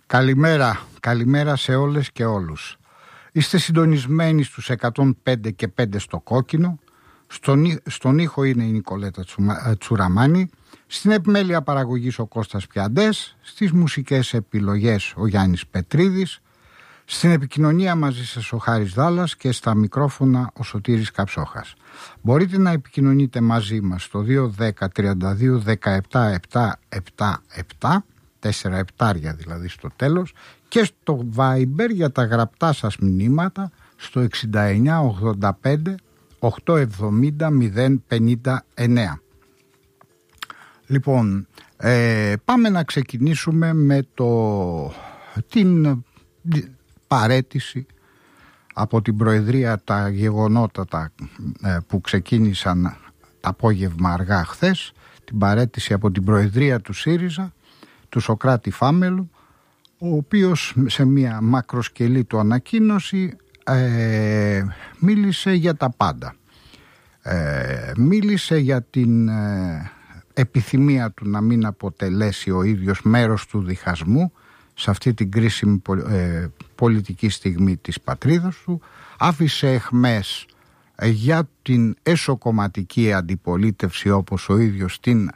Καλημέρα σε όλες και όλους. Είστε συντονισμένοι στους 105 και 5 στο κόκκινο. Στον ήχο είναι η Νικολέτα Τσουραμάνη. Στην επιμέλεια παραγωγής ο Κώστας Πιαντές. Στις μουσικές επιλογές ο Γιάννης Πετρίδης. Στην επικοινωνία μαζί σας ο Χάρης Δάλλας και στα μικρόφωνα ο Σωτήρης Καψόχας. Μπορείτε να επικοινωνείτε μαζί μας στο 210 32 17 777, 4 επτάρια δηλαδή στο τέλος, και στο Viber για τα γραπτά σας μηνύματα στο 69 85 870 059. Λοιπόν, πάμε να ξεκινήσουμε με την παραίτηση από την Προεδρία, τα γεγονότα που ξεκίνησαν το απόγευμα αργά χθες, την παραίτηση από την Προεδρία του ΣΥΡΙΖΑ, του Σωκράτη Φάμελου, ο οποίος σε μια μακροσκελή του ανακοίνωση μίλησε για τα πάντα. Μίλησε για την επιθυμία του να μην αποτελέσει ο ίδιος μέρος του διχασμού σε αυτή την κρίσιμη πολιτική στιγμή της πατρίδας του. Άφησε αιχμές για την εσωκομματική αντιπολίτευση, όπως ο ίδιος την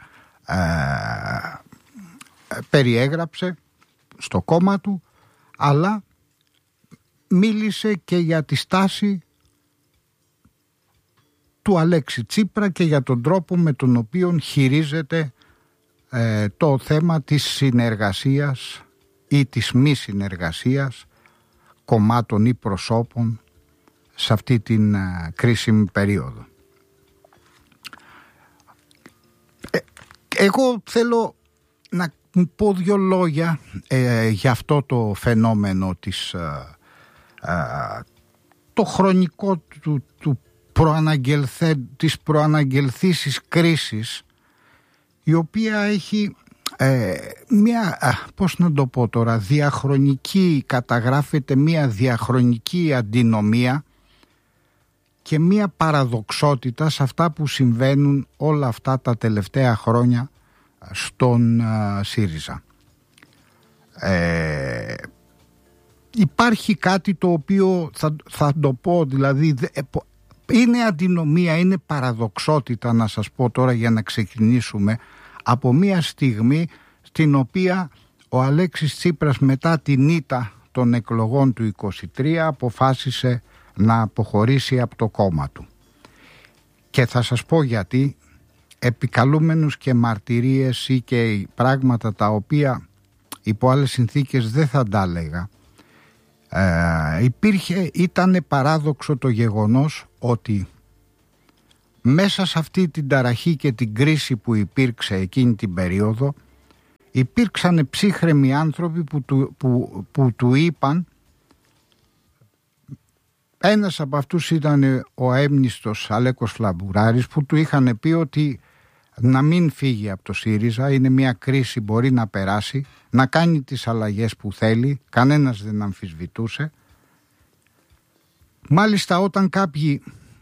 περιέγραψε στο κόμμα του, αλλά μίλησε και για τη στάση του Αλέξη Τσίπρα και για τον τρόπο με τον οποίο χειρίζεται το θέμα της συνεργασίας ή της μη συνεργασίας κομμάτων ή προσώπων σε αυτή την κρίσιμη περίοδο. Εγώ θέλω να πω δύο λόγια για αυτό το φαινόμενο το χρονικό της προαναγγελθήσης κρίσης, η οποία έχει μια, πώς να το πω τώρα, καταγράφεται μια διαχρονική αντινομία και μια παραδοξότητα σε αυτά που συμβαίνουν όλα αυτά τα τελευταία χρόνια στον ΣΥΡΙΖΑ. Υπάρχει κάτι το οποίο θα το πω, δηλαδή είναι αντινομία, είναι παραδοξότητα, να σας πω τώρα για να ξεκινήσουμε, από μια στιγμή στην οποία ο Αλέξης Τσίπρας μετά την ήττα των εκλογών του 23 αποφάσισε να αποχωρήσει από το κόμμα του. Και θα σας πω γιατί, επικαλούμενους και μαρτυρίες ή και πράγματα τα οποία υπό άλλες συνθήκες δεν θα τα έλεγα, ήταν παράδοξο το γεγονός ότι μέσα σε αυτή την ταραχή και την κρίση που υπήρξε εκείνη την περίοδο, υπήρξαν ψύχρεμοι άνθρωποι που του είπαν, ένας από αυτούς ήταν ο έμνηστος Αλέκος Φλαμπουράρης, που του είχαν πει ότι να μην φύγει από το ΣΥΡΙΖΑ, είναι μια κρίση, μπορεί να περάσει, να κάνει τις αλλαγές που θέλει, κανένας δεν αμφισβητούσε. Μάλιστα όταν κάποιοι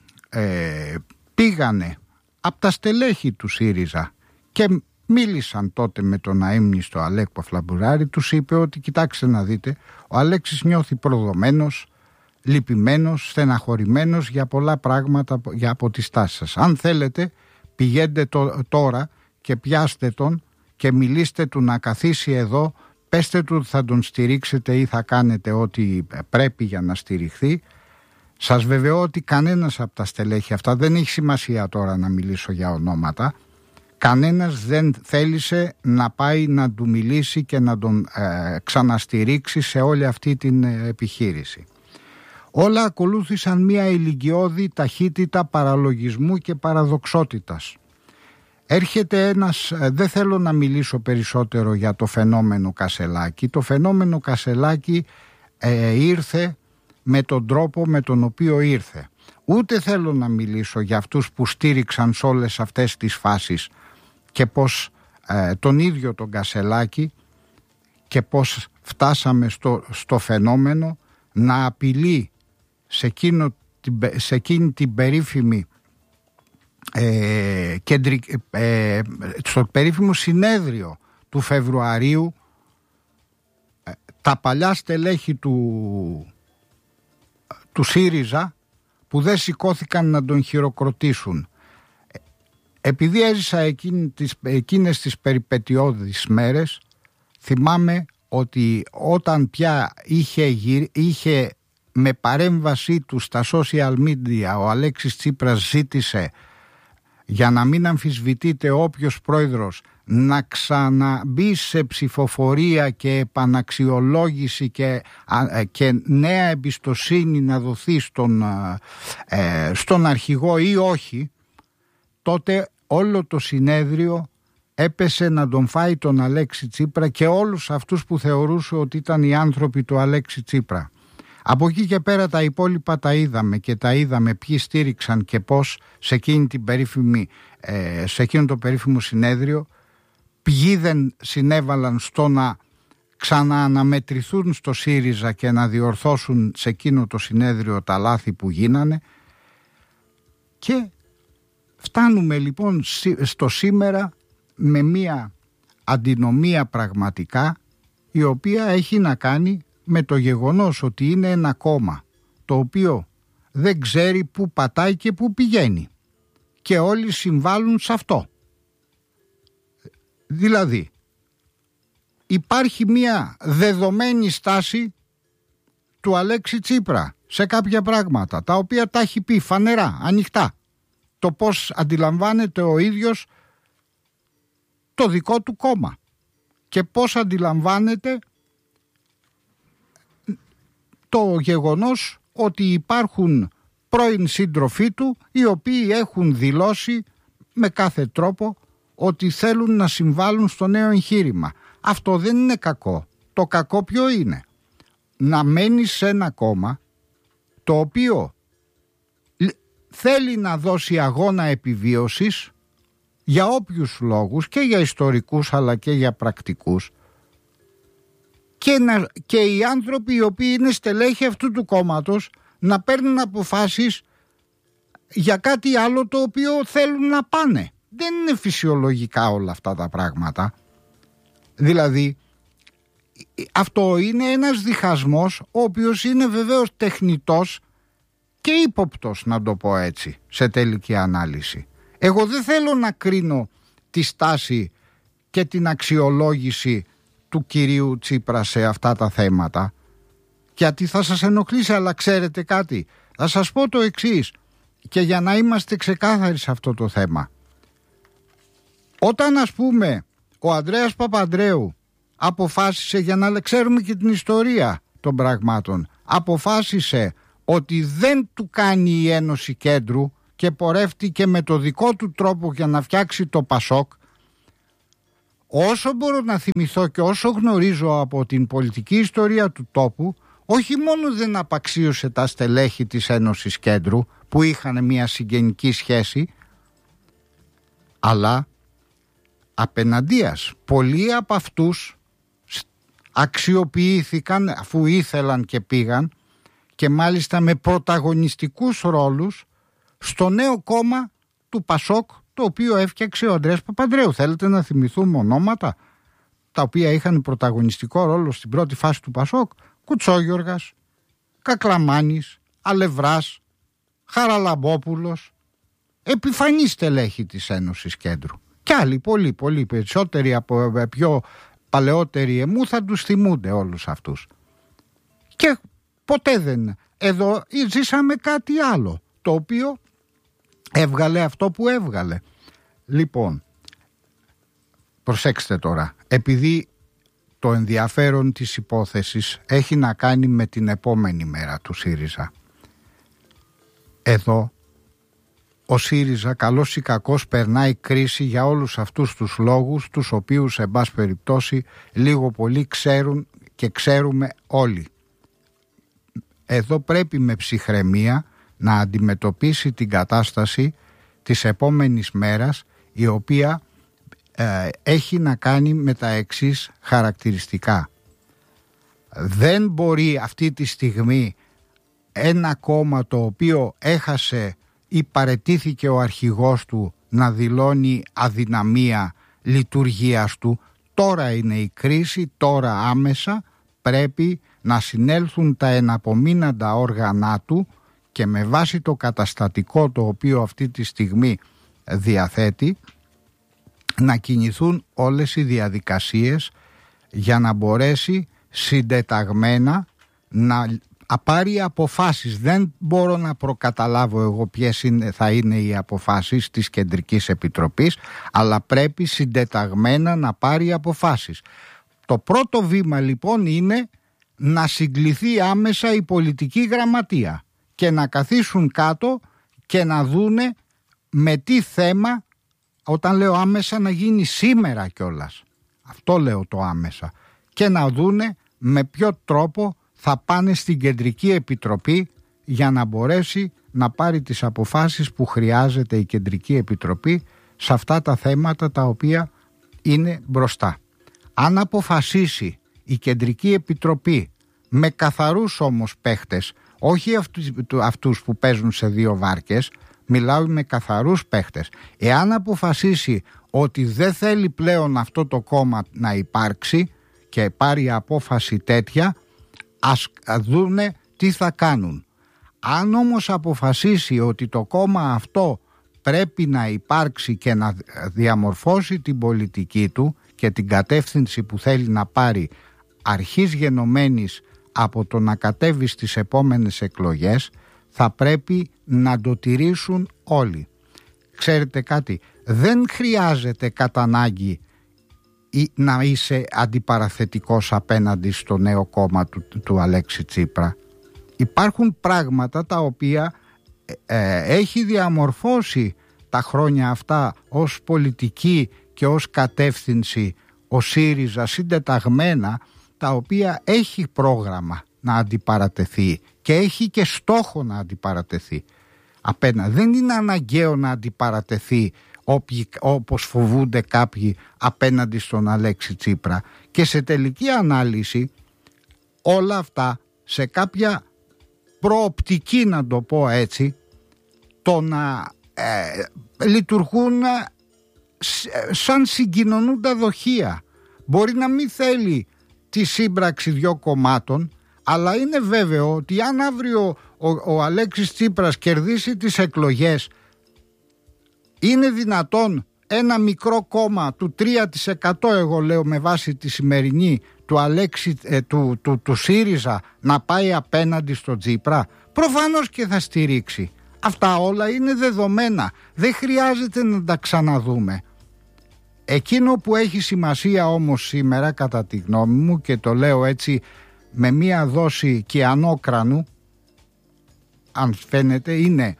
πήγανε από τα στελέχη του ΣΥΡΙΖΑ και μίλησαν τότε με τον αείμνηστο Αλέκο Φλαμπουράρη, τους είπε ότι κοιτάξτε να δείτε, ο Αλέξης νιώθει προδομένος, λυπημένος, στεναχωρημένος για πολλά πράγματα από τη στάση σας. Αν θέλετε πηγαίνετε τώρα και πιάστε τον και μιλήστε του να καθίσει εδώ, πέστε του ότι θα τον στηρίξετε ή θα κάνετε ό,τι πρέπει για να στηριχθεί. Σας βεβαιώ ότι κανένας από τα στελέχη αυτά, δεν έχει σημασία τώρα να μιλήσω για ονόματα, κανένας δεν θέλησε να πάει να του μιλήσει και να τον ξαναστηρίξει σε όλη αυτή την επιχείρηση. Όλα ακολούθησαν μια ηλικιώδη ταχύτητα παραλογισμού και παραδοξότητας. Έρχεται ένας, δεν θέλω να μιλήσω περισσότερο για το φαινόμενο Κασελάκη. Το φαινόμενο Κασελάκη ήρθε με τον τρόπο με τον οποίο ήρθε. Ούτε θέλω να μιλήσω για αυτούς που στήριξαν σε όλες αυτές τις φάσεις και πως τον ίδιο τον Κασελάκη και πως φτάσαμε στο φαινόμενο να απειλεί σε εκείνη την περίφημη στο περίφημο συνέδριο του Φεβρουαρίου τα παλιά στελέχη του ΣΥΡΙΖΑ που δεν σηκώθηκαν να τον χειροκροτήσουν. Επειδή έζησα εκείνες τις περιπετειώδεις μέρες, θυμάμαι ότι όταν πια είχε με παρέμβασή του στα social media ο Αλέξης Τσίπρας ζήτησε, για να μην αμφισβητείται όποιος πρόεδρος, να ξαναμπεί σε ψηφοφορία και επαναξιολόγηση και νέα εμπιστοσύνη να δοθεί στον αρχηγό ή όχι, τότε όλο το συνέδριο έπεσε να τον φάει τον Αλέξη Τσίπρα και όλους αυτούς που θεωρούσε ότι ήταν οι άνθρωποι του Αλέξη Τσίπρα. Από εκεί και πέρα τα υπόλοιπα τα είδαμε και τα είδαμε ποιοι στήριξαν και πώς σε εκείνο το περίφημο συνέδριο, ποιοι δεν συνέβαλαν στο να ξανααναμετρηθούν στο ΣΥΡΙΖΑ και να διορθώσουν σε εκείνο το συνέδριο τα λάθη που γίνανε. Και φτάνουμε λοιπόν στο σήμερα με μία αντινομία πραγματικά, η οποία έχει να κάνει με το γεγονός ότι είναι ένα κόμμα το οποίο δεν ξέρει πού πατάει και πού πηγαίνει και όλοι συμβάλλουν σε αυτό. Δηλαδή υπάρχει μια δεδομένη στάση του Αλέξη Τσίπρα σε κάποια πράγματα, τα οποία τα έχει πει φανερά, ανοιχτά, το πώς αντιλαμβάνεται ο ίδιος το δικό του κόμμα και πώς αντιλαμβάνεται το γεγονός ότι υπάρχουν πρώην σύντροφοί του οι οποίοι έχουν δηλώσει με κάθε τρόπο ότι θέλουν να συμβάλλουν στο νέο εγχείρημα. Αυτό δεν είναι κακό. Το κακό ποιο είναι? Να μένεις σε ένα κόμμα το οποίο θέλει να δώσει αγώνα επιβίωσης για όποιους λόγους, και για ιστορικούς αλλά και για πρακτικούς, και οι άνθρωποι οι οποίοι είναι στελέχη αυτού του κόμματος να παίρνουν αποφάσεις για κάτι άλλο το οποίο θέλουν να πάνε. Δεν είναι φυσιολογικά όλα αυτά τα πράγματα. Δηλαδή αυτό είναι ένας διχασμός ο οποίος είναι βεβαίως τεχνητός και ύποπτος, να το πω έτσι, σε τελική ανάλυση. Εγώ δεν θέλω να κρίνω τη στάση και την αξιολόγηση του κυρίου Τσίπρα σε αυτά τα θέματα, γιατί θα σας ενοχλήσει, αλλά ξέρετε κάτι, θα σας πω το εξής, και για να είμαστε ξεκάθαροι σε αυτό το θέμα. Όταν ας πούμε ο Ανδρέας Παπανδρέου αποφάσισε, για να ξέρουμε και την ιστορία των πραγμάτων, αποφάσισε ότι δεν του κάνει η Ένωση Κέντρου και πορεύτηκε με το δικό του τρόπο για να φτιάξει το Πασόκ, όσο μπορώ να θυμηθώ και όσο γνωρίζω από την πολιτική ιστορία του τόπου, όχι μόνο δεν απαξίωσε τα στελέχη της Ένωσης Κέντρου που είχαν μια συγγενική σχέση, αλλά απέναντίας πολλοί από αυτούς αξιοποιήθηκαν αφού ήθελαν και πήγαν, και μάλιστα με πρωταγωνιστικούς ρόλους, στο νέο κόμμα του Πασόκ, το οποίο έφτιαξε ο Ανδρέας Παπανδρέου. Θέλετε να θυμηθούμε ονόματα τα οποία είχαν πρωταγωνιστικό ρόλο στην πρώτη φάση του Πασόκ? Κουτσόγιοργας, Κακλαμάνης, Αλευράς, Χαραλαμπόπουλος, επιφανής στελέχη της Ένωσης Κέντρου. Κι άλλοι πολύ περισσότεροι από πιο παλαιότεροι εμού θα τους θυμούνται όλους αυτούς. Και ποτέ δεν. Εδώ ζήσαμε κάτι άλλο, το οποίο έβγαλε αυτό που έβγαλε. Λοιπόν, προσέξτε τώρα, επειδή το ενδιαφέρον της υπόθεσης έχει να κάνει με την επόμενη μέρα του ΣΥΡΙΖΑ. Εδώ ο ΣΥΡΙΖΑ, καλός ή κακός, περνάει κρίση για όλους αυτούς τους λόγους, τους οποίους εν πάση περιπτώσει λίγο πολύ ξέρουν και ξέρουμε όλοι. Εδώ πρέπει με ψυχραιμία να αντιμετωπίσει την κατάσταση της επόμενης μέρας, η οποία έχει να κάνει με τα εξής χαρακτηριστικά. Δεν μπορεί αυτή τη στιγμή ένα κόμμα το οποίο έχασε ή παραιτήθηκε ο αρχηγός του να δηλώνει αδυναμία λειτουργίας του. Τώρα είναι η κρίση, τώρα άμεσα, πρέπει να συνέλθουν τα εναπομείναντα όργανα του και με βάση το καταστατικό το οποίο αυτή τη στιγμή διαθέτει να κινηθούν όλες οι διαδικασίες για να μπορέσει συντεταγμένα να πάρει αποφάσεις. Δεν μπορώ να προκαταλάβω εγώ ποιες θα είναι οι αποφάσεις της Κεντρικής Επιτροπής, αλλά πρέπει συντεταγμένα να πάρει αποφάσεις. Το πρώτο βήμα λοιπόν είναι να συγκληθεί άμεσα η πολιτική γραμματεία και να καθίσουν κάτω και να δούνε με τι θέμα, όταν λέω άμεσα να γίνει σήμερα κιόλας, αυτό λέω το άμεσα, και να δούνε με ποιο τρόπο θα πάνε στην Κεντρική Επιτροπή για να μπορέσει να πάρει τις αποφάσεις που χρειάζεται η Κεντρική Επιτροπή σε αυτά τα θέματα τα οποία είναι μπροστά. Αν αποφασίσει η Κεντρική Επιτροπή με καθαρούς όμως παίχτες, όχι αυτούς που παίζουν σε δύο βάρκες, μιλάω με καθαρούς παίχτες, εάν αποφασίσει ότι δεν θέλει πλέον αυτό το κόμμα να υπάρξει και πάρει απόφαση τέτοια, ας δούνε τι θα κάνουν. Αν όμως αποφασίσει ότι το κόμμα αυτό πρέπει να υπάρξει και να διαμορφώσει την πολιτική του και την κατεύθυνση που θέλει να πάρει αρχής γενομένης από το να κατέβει στις επόμενες εκλογές, θα πρέπει να το τηρήσουν όλοι. Ξέρετε κάτι, δεν χρειάζεται κατά ανάγκη να είσαι αντιπαραθετικός απέναντι στο νέο κόμμα του Αλέξη Τσίπρα. Υπάρχουν πράγματα τα οποία έχει διαμορφώσει τα χρόνια αυτά ως πολιτική και ως κατεύθυνση ο ΣΥΡΙΖΑ συντεταγμένα, τα οποία έχει πρόγραμμα να αντιπαρατεθεί και έχει και στόχο να αντιπαρατεθεί απέναντι. Δεν είναι αναγκαίο να αντιπαρατεθεί όπως φοβούνται κάποιοι απέναντι στον Αλέξη Τσίπρα, και σε τελική ανάλυση όλα αυτά σε κάποια προοπτική, να το πω έτσι, το να λειτουργούν σαν συγκοινωνούντα δοχεία. Μπορεί να μην θέλει τη σύμπραξη δύο κομμάτων, αλλά είναι βέβαιο ότι αν αύριο ο Αλέξης Τσίπρας κερδίσει τις εκλογές, είναι δυνατόν ένα μικρό κόμμα του 3%, εγώ λέω με βάση τη σημερινή, του Αλέξη, του ΣΥΡΙΖΑ να πάει απέναντι στο Τσίπρα? Προφανώς και θα στηρίξει. Αυτά όλα είναι δεδομένα, δεν χρειάζεται να τα ξαναδούμε. Εκείνο που έχει σημασία όμως σήμερα, κατά τη γνώμη μου, και το λέω έτσι με μία δόση κιανόκρανου, αν φαίνεται, είναι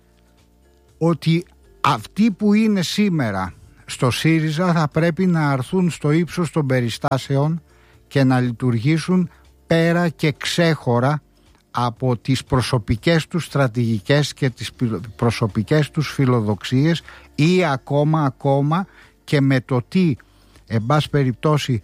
ότι αυτοί που είναι σήμερα στο ΣΥΡΙΖΑ θα πρέπει να αρθούν στο ύψος των περιστάσεων και να λειτουργήσουν πέρα και ξέχωρα από τις προσωπικές τους στρατηγικές και τις προσωπικές τους φιλοδοξίες, ή ακόμα και με το τι, εν πάση περιπτώσει,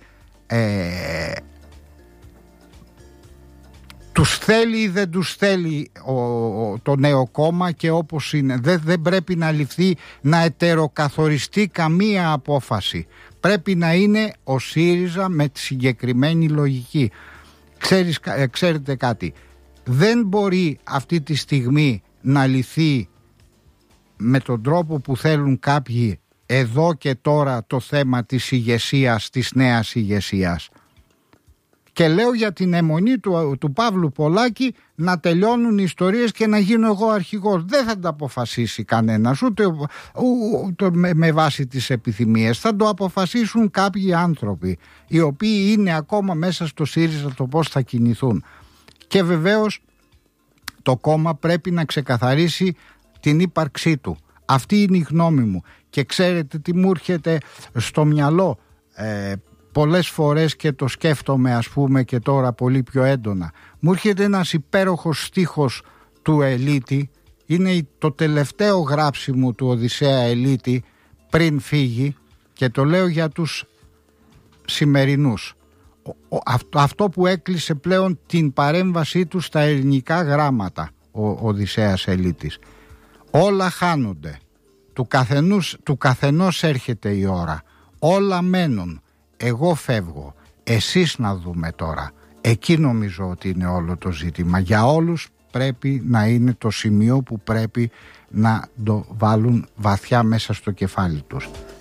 τους θέλει ή δεν τους θέλει το νέο κόμμα, και όπως είναι. Δεν πρέπει να ληφθεί, να ετεροκαθοριστεί καμία απόφαση. Πρέπει να είναι ο ΣΥΡΙΖΑ με τη συγκεκριμένη λογική. Ξέρετε κάτι, δεν μπορεί αυτή τη στιγμή να λυθεί με τον τρόπο που θέλουν κάποιοι εδώ και τώρα το θέμα της ηγεσίας, της νέας ηγεσίας. Και λέω για την αιμονή του Παύλου Πολάκη να τελειώνουν οι ιστορίες και να γίνω εγώ αρχηγός. Δεν θα το αποφασίσει κανένας, ούτε με βάση τις επιθυμίες. Θα το αποφασίσουν κάποιοι άνθρωποι, οι οποίοι είναι ακόμα μέσα στο ΣΥΡΙΖΑ, το πώς θα κινηθούν. Και βεβαίως το κόμμα πρέπει να ξεκαθαρίσει την ύπαρξή του. Αυτή είναι η γνώμη μου. Και ξέρετε τι μου έρχεται στο μυαλό πολλές φορές, και το σκέφτομαι, ας πούμε, και τώρα πολύ πιο έντονα. Μου έρχεται ένας υπέροχος στίχος του Ελίτη. Είναι το τελευταίο γράψιμο του Οδυσσέα Ελίτη πριν φύγει, και το λέω για τους σημερινούς. Αυτό που έκλεισε πλέον την παρέμβασή του στα ελληνικά γράμματα ο Οδυσσέας Ελίτης. Όλα χάνονται, του καθενός έρχεται η ώρα, όλα μένουν, εγώ φεύγω, εσείς να δούμε τώρα, Εκεί νομίζω ότι είναι όλο το ζήτημα. Για όλους πρέπει να είναι το σημείο που πρέπει να το βάλουν βαθιά μέσα στο κεφάλι τους.